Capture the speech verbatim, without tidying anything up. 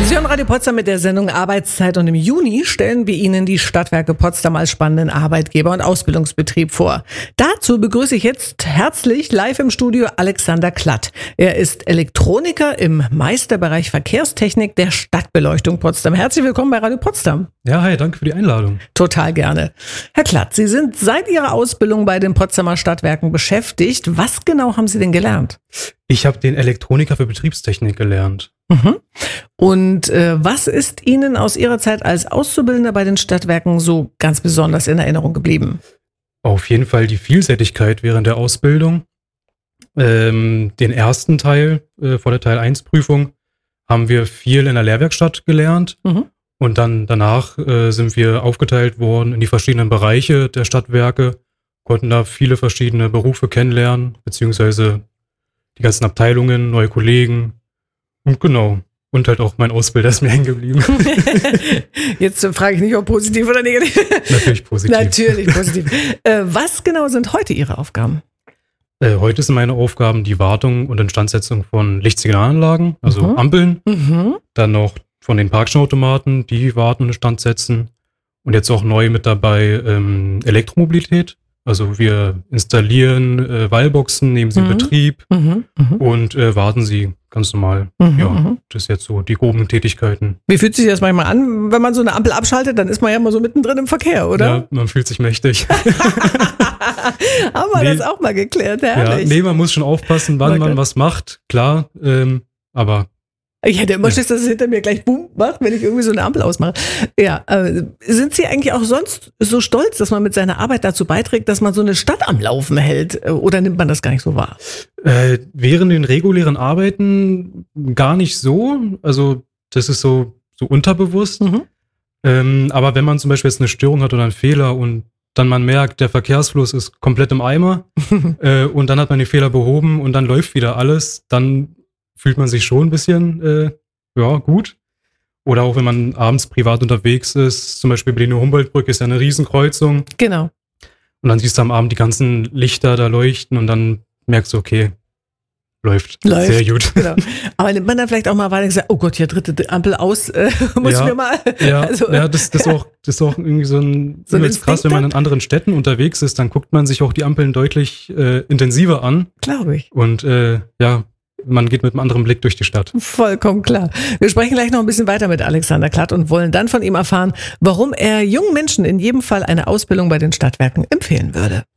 Sie hören Radio Potsdam mit der Sendung Arbeitszeit und im Juni stellen wir Ihnen die Stadtwerke Potsdam als spannenden Arbeitgeber und Ausbildungsbetrieb vor. Dazu begrüße ich jetzt herzlich live im Studio Alexander Klatt. Er ist Elektroniker im Meisterbereich Verkehrstechnik der Stadtbeleuchtung Potsdam. Herzlich willkommen bei Radio Potsdam. Ja, hi, danke für die Einladung. Total gerne. Herr Klatt, Sie sind seit Ihrer Ausbildung bei den Potsdamer Stadtwerken beschäftigt. Was genau haben Sie denn gelernt? Ich habe den Elektroniker für Betriebstechnik gelernt. Mhm. Und äh, was ist Ihnen aus Ihrer Zeit als Auszubildender bei den Stadtwerken so ganz besonders in Erinnerung geblieben? Auf jeden Fall die Vielseitigkeit während der Ausbildung. Ähm, den ersten Teil, äh, vor der Teil eins Prüfung, haben wir viel in der Lehrwerkstatt gelernt. Mhm. Und dann danach äh, sind wir aufgeteilt worden in die verschiedenen Bereiche der Stadtwerke, konnten da viele verschiedene Berufe kennenlernen, beziehungsweise die ganzen Abteilungen, neue Kollegen. Und genau. Und halt auch mein Ausbilder ist mir hängen geblieben. Jetzt äh, frage ich nicht, ob positiv oder negativ. Natürlich positiv. Natürlich positiv. Äh, was genau sind heute Ihre Aufgaben? Äh, heute sind meine Aufgaben die Wartung und Instandsetzung von Lichtsignalanlagen, also Mhm. Ampeln. Mhm. Dann noch von den Parkschenautomaten, die warten und instand setzen. Und jetzt auch neu mit dabei ähm, Elektromobilität. Also wir installieren äh, Wallboxen, nehmen sie in Mhm. Betrieb Mhm. Mhm. und äh, warten sie ganz normal. Mhm. Ja, Mhm. das ist jetzt so die groben Tätigkeiten. Wie fühlt sich das manchmal an, wenn man so eine Ampel abschaltet? Dann ist man ja immer so mittendrin im Verkehr, oder? Ja, man fühlt sich mächtig. Haben wir Nee. das auch mal geklärt, Ja, herrlich. nee, man muss schon aufpassen, wann Okay. man was macht, klar. Ähm, aber Ich hätte immer Ja. Schiss, dass es hinter mir gleich Boom macht, wenn ich irgendwie so eine Ampel ausmache. Ja, äh, sind Sie eigentlich auch sonst so stolz, dass man mit seiner Arbeit dazu beiträgt, dass man so eine Stadt am Laufen hält? Äh, Oder nimmt man das gar nicht so wahr? äh, während den regulären Arbeiten gar nicht so. Also das ist so, so unterbewusst. Mhm. Ähm, aber wenn man zum Beispiel jetzt eine Störung hat oder einen Fehler und dann man merkt, der Verkehrsfluss ist komplett im Eimer äh, und dann hat man den Fehler behoben und dann läuft wieder alles, dann fühlt man sich schon ein bisschen äh, ja, gut. Oder auch wenn man abends privat unterwegs ist, zum Beispiel Berliner-Humboldt-Brücke ist ja eine Riesenkreuzung Genau. und dann siehst du am Abend die ganzen Lichter da leuchten und dann merkst du, okay, läuft, Läuft. sehr gut. Genau. Aber nimmt man dann vielleicht auch mal weiter und sagt, oh Gott, ja, dritte Ampel aus, äh, muss Ja. mir mal. Ja, Also, ja das, das, ist auch, das ist auch irgendwie so ein, So ein übelst krass, wenn man in anderen Städten unterwegs ist, dann guckt man sich auch die Ampeln deutlich äh, intensiver an glaube ich. und äh, ja, man geht mit einem anderen Blick durch die Stadt. Vollkommen klar. Wir sprechen gleich noch ein bisschen weiter mit Alexander Klatt und wollen dann von ihm erfahren, warum er jungen Menschen in jedem Fall eine Ausbildung bei den Stadtwerken empfehlen würde.